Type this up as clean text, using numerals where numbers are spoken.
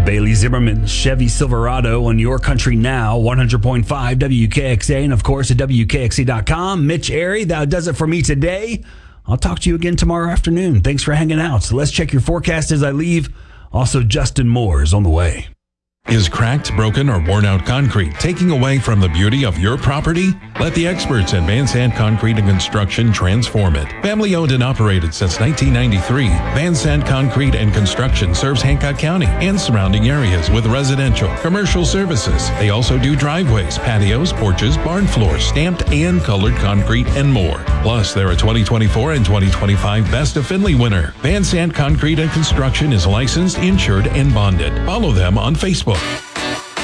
Bailey Zimmerman, Chevy Silverado on Your Country Now, 100.5 WKXA, and of course at WKXA.com. Mitch Airy, that does it for me today. I'll talk to you again tomorrow afternoon. Thanks for hanging out. So let's check your forecast as I leave. Also, Justin Moore is on the way. Is cracked, broken, or worn out concrete taking away from the beauty of your property? Let the experts at Van Sant Concrete and Construction transform it. Family owned and operated since 1993, Van Sant Concrete and Construction serves Hancock County and surrounding areas with residential, commercial services. They also do driveways, patios, porches, barn floors, stamped and colored concrete, and more. Plus, they're a 2024 and 2025 Best of Findlay winner. Van Sant Concrete and Construction is licensed, insured, and bonded. Follow them on Facebook.